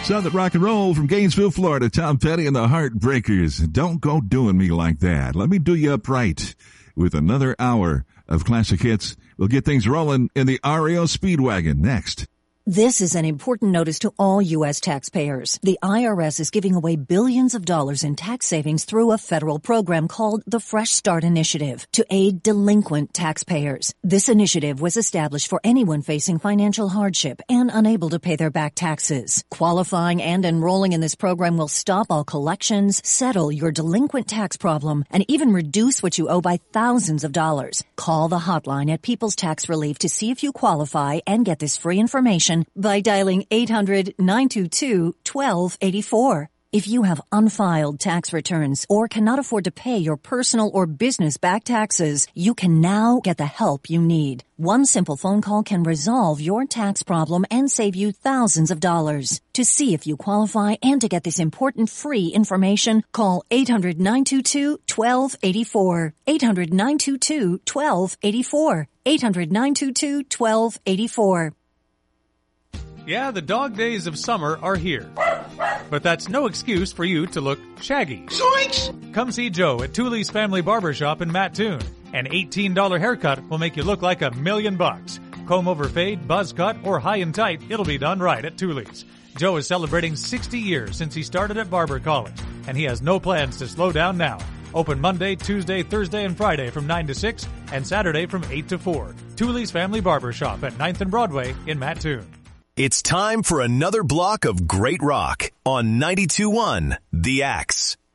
Southern rock and roll from Gainesville, Florida. Tom Petty and the Heartbreakers. Don't go doing me like that. Let me do you up right with another hour of classic hits. We'll get things rolling in the REO Speedwagon next. This is an important notice to all U.S. taxpayers. The IRS is giving away billions of dollars in tax savings through a federal program called the Fresh Start Initiative to aid delinquent taxpayers. This initiative was established for anyone facing financial hardship and unable to pay their back taxes. Qualifying and enrolling in this program will stop all collections, settle your delinquent tax problem, and even reduce what you owe by thousands of dollars. Call the hotline at People's Tax Relief to see if you qualify and get this free information by dialing 800-922-1284. If you have unfiled tax returns or cannot afford to pay your personal or business back taxes, you can now get the help you need. One simple phone call can resolve your tax problem and save you thousands of dollars. To see if you qualify and to get this important free information, call 800-922-1284. 800-922-1284. 800-922-1284. Yeah, the dog days of summer are here. But that's no excuse for you to look shaggy. Zoinks! Come see Joe at Tooley's Family Barbershop in Mattoon. An $18 haircut will make you look like $1,000,000. Comb over fade, buzz cut, or high and tight, it'll be done right at Tooley's. Joe is celebrating 60 years since he started at Barber College, and he has no plans to slow down now. Open Monday, Tuesday, Thursday, and Friday from 9 to 6, and Saturday from 8 to 4. Tooley's Family Barbershop at 9th and Broadway in Mattoon. It's time for another block of great rock on 92.1 The Axe.